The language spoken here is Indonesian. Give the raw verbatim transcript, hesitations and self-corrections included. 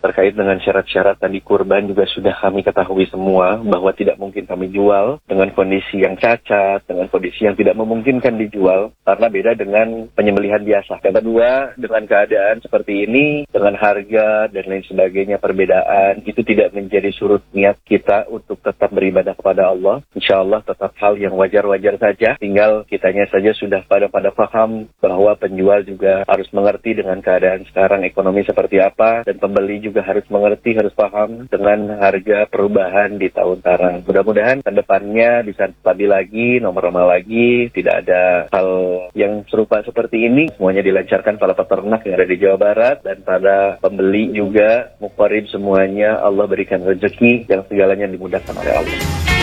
terkait dengan syarat-syarat tadi kurban juga sudah kami ketahui semua bahwa tidak mungkin kami jual dengan kondisi yang cacat, dengan kondisi yang tidak memungkinkan dijual karena beda dengan penyembelihan biasa. Yang kedua, dengan keadaan seperti ini, dengan harga dan lain sebagainya perbedaan, itu tidak menjadi surut niat kita untuk tetap beribadah kepada Allah. Insya Allah tetap hal yang wajar-wajar saja, tinggal kitanya saja sudah pada-pada paham bahwa penjual juga harus mengerti dengan keadaan sekarang ekonomi seperti apa, dan pembeli juga harus mengerti, harus paham dengan harga perubahan di tahun sekarang. Mudah-mudahan ke depannya bisa stabil lagi, normal lagi, tidak ada hal yang serupa seperti ini. Semuanya dilancarkan para peternak yang ada di Jawa Barat dan pada pembeli juga, muqarrib semuanya, Allah berikan rezeki yang segalanya dimudahkan oleh Allah.